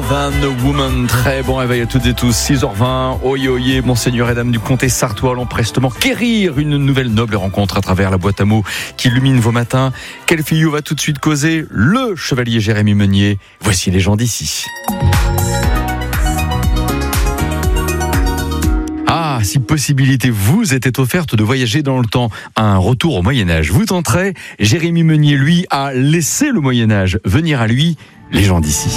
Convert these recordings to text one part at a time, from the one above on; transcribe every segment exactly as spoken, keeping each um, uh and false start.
Than Woman. Très bon réveil à toutes et tous. six heures vingt. Oyez, oyez, monseigneur et dame du comté sartois l'ont prestement quérir une nouvelle noble rencontre à travers la boîte à mots qui illumine vos matins. Quelle figure va tout de suite causer le chevalier Jérémy Meunier. Voici les gens d'ici. Ah, si possibilité vous était offerte de voyager dans le temps, un retour au Moyen-Âge vous tenterait. Jérémy Meunier, lui, a laissé le Moyen-Âge venir à lui. Les gens d'ici.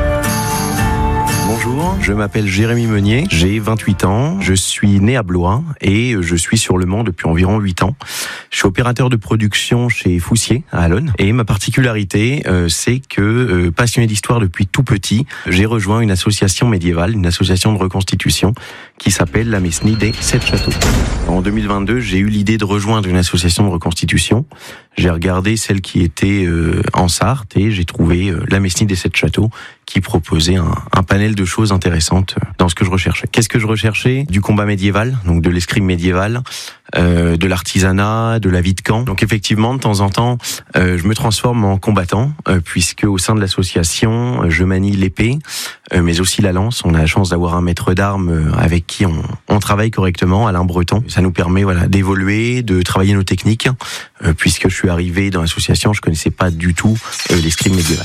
Bonjour, je m'appelle Jérémy Meunier, j'ai vingt-huit ans, je suis né à Blois et je suis sur le Mans depuis environ huit ans. Je suis opérateur de production chez Foussier à Allonne et ma particularité euh, c'est que euh, passionné d'histoire depuis tout petit, j'ai rejoint une association médiévale, une association de reconstitution qui s'appelle la Mesnie des Sept Châteaux. En deux mille vingt-deux, j'ai eu l'idée de rejoindre une association de reconstitution. J'ai regardé celle qui était euh, en Sarthe et j'ai trouvé euh, la Mesnie des Sept Châteaux qui proposait un, un panel de choses intéressantes dans ce que je recherchais. Qu'est-ce que je recherchais ? Du combat médiéval, donc de l'escrime médiéval, euh, de l'artisanat, de la vie de camp. Donc effectivement, de temps en temps, euh, je me transforme en combattant, euh, puisque au sein de l'association, euh, je manie l'épée, euh, mais aussi la lance. On a la chance d'avoir un maître d'armes euh, avec qui on, on travaille correctement, Alain Breton. Ça nous permet voilà d'évoluer, de travailler nos techniques, euh, puisque je suis arrivé dans l'association, je connaissais pas du tout euh, l'escrime médiéval.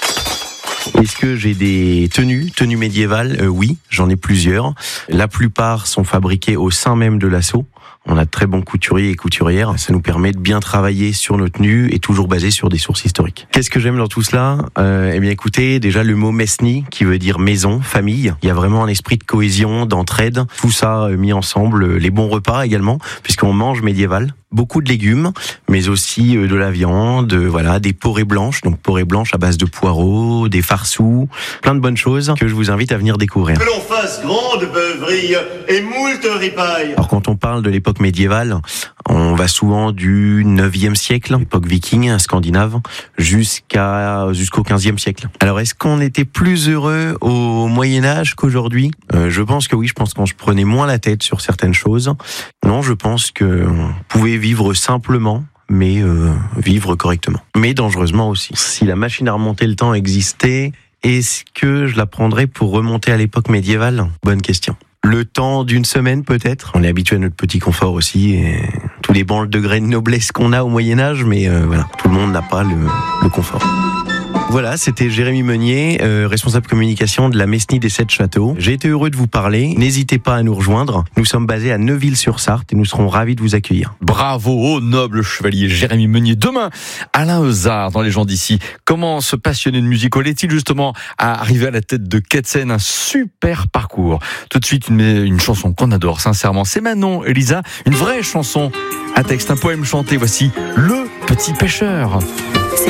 Est-ce que j'ai des tenues, tenues médiévales ? euh, Oui, j'en ai plusieurs. La plupart sont fabriquées au sein même de l'asso. On a de très bons couturiers et couturières. Ça nous permet de bien travailler sur nos tenues et toujours basé sur des sources historiques. Qu'est-ce que j'aime dans tout cela ? euh, Eh bien, écoutez, déjà le mot mesnie, qui veut dire maison, famille. Il y a vraiment un esprit de cohésion, d'entraide. Tout ça mis ensemble. Les bons repas également, puisqu'on mange médiéval. Beaucoup de légumes, mais aussi de la viande, voilà, des porées blanches, donc porées blanches à base de poireaux, des farçons, plein de bonnes choses que je vous invite à venir découvrir. Que l'on fasse grande beuverie et moult ripaille. Alors quand on parle de l'époque médiévale, on va souvent du neuvième siècle, époque viking, scandinave, jusqu'à jusqu'au quinzième siècle. Alors est-ce qu'on était plus heureux au Moyen-Âge qu'aujourd'hui ? euh, Je pense que oui, je pense qu'on se prenait moins la tête sur certaines choses. Non, je pense qu'on pouvait vivre simplement, mais euh, vivre correctement. Mais dangereusement aussi. Si la machine à remonter le temps existait, est-ce que je la prendrais pour remonter à l'époque médiévale ? Bonne question. Le temps d'une semaine peut-être. On est habitué à notre petit confort aussi. Et tout dépend le degré de noblesse qu'on a au Moyen-Âge, mais euh, voilà, tout le monde n'a pas le, le confort. Voilà, c'était Jérémy Meunier, euh, responsable communication de la Mesnie des Sept Châteaux. J'ai été heureux de vous parler. N'hésitez pas à nous rejoindre. Nous sommes basés à Neuville-sur-Sarthe et nous serons ravis de vous accueillir. Bravo au noble chevalier Jérémy Meunier. Demain, Alain Euzard dans Les gens d'ici. Comment se passionner de musique est-il justement à arriver à la tête de Ketsen? Un super parcours. Tout de suite, une, une chanson qu'on adore sincèrement. C'est Manon Elisa, une vraie chanson. Un texte, un poème chanté. Voici Le Petit Pêcheur.